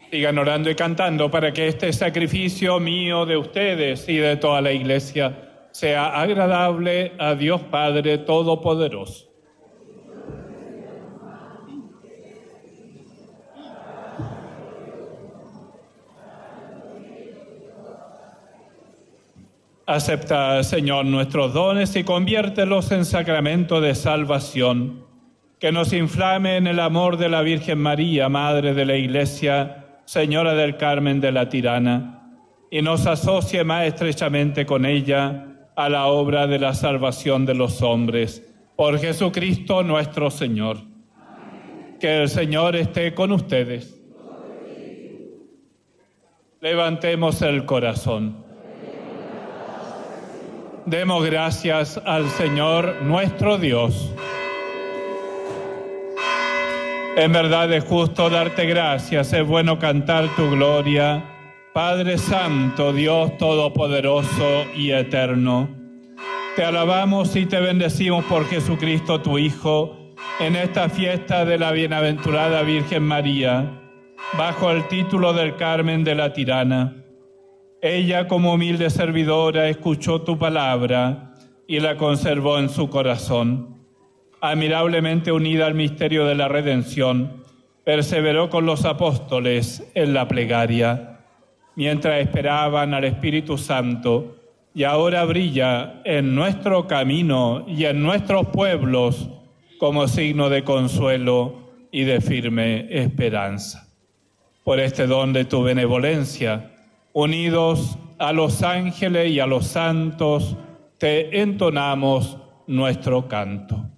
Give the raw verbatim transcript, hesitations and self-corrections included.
Sigan orando y cantando para que este sacrificio mío de ustedes y de toda la Iglesia sea agradable a Dios Padre Todopoderoso. Acepta, Señor, nuestros dones y conviértelos en sacramento de salvación, que nos inflame en el amor de la Virgen María, Madre de la Iglesia, Señora del Carmen de la Tirana, y nos asocie más estrechamente con ella a la obra de la salvación de los hombres. Por Jesucristo nuestro Señor. Amén. Que el Señor esté con ustedes. Levantemos el corazón. Demos gracias al Señor nuestro Dios. En verdad es justo darte gracias, es bueno cantar tu gloria, Padre Santo, Dios Todopoderoso y Eterno. Te alabamos y te bendecimos por Jesucristo tu Hijo, en esta fiesta de la bienaventurada Virgen María, bajo el título del Carmen de la Tirana. Ella, como humilde servidora, escuchó tu palabra y la conservó en su corazón. Admirablemente unida al misterio de la redención, perseveró con los apóstoles en la plegaria, mientras esperaban al Espíritu Santo, y ahora brilla en nuestro camino y en nuestros pueblos como signo de consuelo y de firme esperanza. Por este don de tu benevolencia, unidos a los ángeles y a los santos, te entonamos nuestro canto.